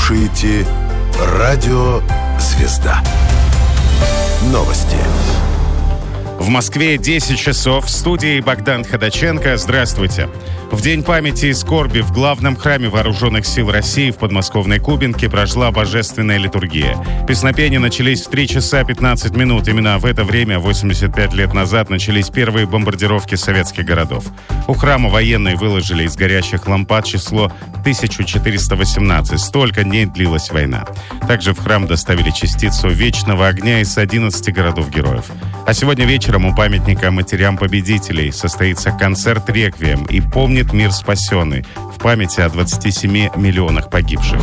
слушаете Радио «Звезда». Новости. В Москве 10 часов. В студии Богдан Ходаченко. Здравствуйте. В День памяти и скорби в главном храме Вооруженных сил России в подмосковной Кубинке прошла божественная литургия. Песнопения начались в 3 часа 15 минут. Именно в это время, 85 лет назад, начались первые бомбардировки советских городов. У храма военные выложили из горящих лампад число 1418. Столько дней длилась война. Также в храм доставили частицу вечного огня из 11 городов-героев. А сегодня вечером у памятника матерям победителей состоится концерт «Реквием» и «Помнит мир спасенный» в памяти о 27 миллионах погибших.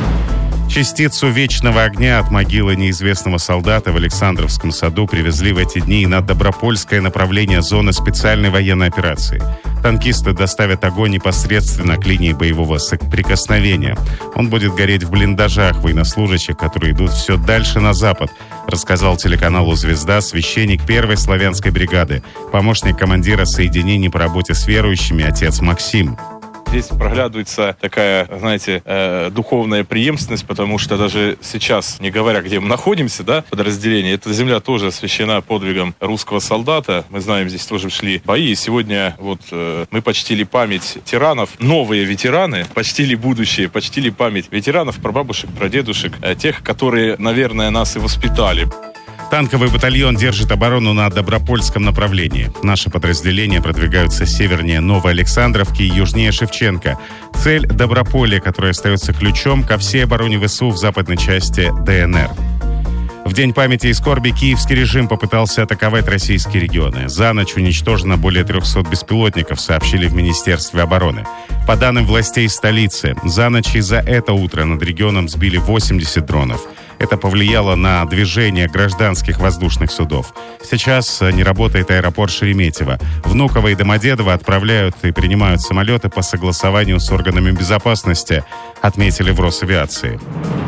Частицу вечного огня от могилы неизвестного солдата в Александровском саду привезли в эти дни на Добропольское направление зоны специальной военной операции. Танкисты доставят огонь непосредственно к линии боевого соприкосновения. Он будет гореть в блиндажах военнослужащих, которые идут все дальше на запад, рассказал телеканалу «Звезда» священник 1-й славянской бригады, помощник командира соединений по работе с верующими отец Максим. Здесь проглядывается такая, знаете, духовная преемственность, потому что даже сейчас, не говоря, где мы находимся, да, подразделение, эта земля тоже освящена подвигом русского солдата. Мы знаем, здесь тоже шли бои. И сегодня вот мы почтили память тиранов. Новые ветераны почтили будущее, почтили память ветеранов, прабабушек, прадедушек, тех, которые, наверное, нас и воспитали. Танковый батальон держит оборону на Добропольском направлении. Наши подразделения продвигаются севернее Новой Александровки и южнее Шевченко. Цель – Доброполье, которое остается ключом ко всей обороне ВСУ в западной части ДНР. В День памяти и скорби киевский режим попытался атаковать российские регионы. За ночь уничтожено более 300 беспилотников, сообщили в Министерстве обороны. По данным властей столицы, за ночь и за это утро над регионом сбили 80 дронов. Это повлияло на движение гражданских воздушных судов. Сейчас не работает аэропорт Шереметьево. Внуково и Домодедово отправляют и принимают самолеты по согласованию с органами безопасности, отметили в Росавиации.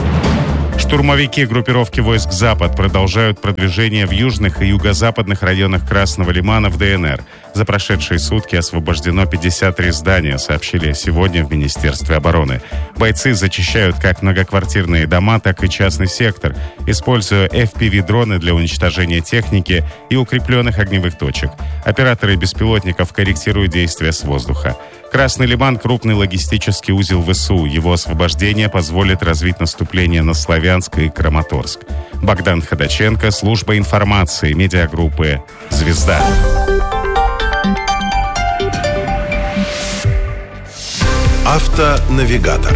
Штурмовики группировки войск «Запад» продолжают продвижение в южных и юго-западных районах Красного Лимана в ДНР. За прошедшие сутки освобождено 53 здания, сообщили сегодня в Министерстве обороны. Бойцы зачищают как многоквартирные дома, так и частный сектор, используя FPV-дроны для уничтожения техники и укрепленных огневых точек. Операторы беспилотников корректируют действия с воздуха. Красный Лиман – крупный логистический узел ВСУ. Его освобождение позволит развить наступление на Славянск и Краматорск. Богдан Ходаченко, служба информации, медиагруппы «Звезда». Автонавигатор.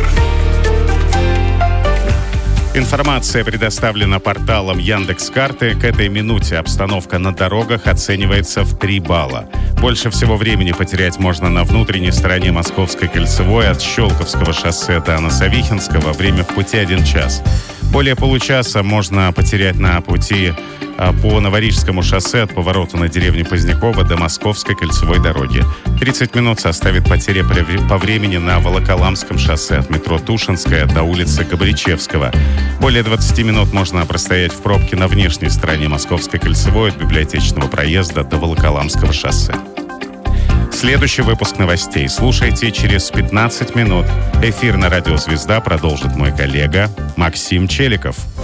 Информация предоставлена порталом Яндекс.Карты. К этой минуте обстановка на дорогах оценивается в 3 балла. Больше всего времени потерять можно на внутренней стороне Московской кольцевой от Щелковского шоссе до Носовихинского. Время в пути 1 час. Более получаса можно потерять на пути по Новорижскому шоссе от поворота на деревню Позднякова до Московской кольцевой дороги. 30 минут составит потеря по времени на Волоколамском шоссе от метро Тушинская до улицы Габричевского. Более 20 минут можно простоять в пробке на внешней стороне Московской кольцевой от Библиотечного проезда до Волоколамского шоссе. Следующий выпуск новостей слушайте через 15 минут. Эфир на радио «Звезда» продолжит мой коллега Максим Челиков.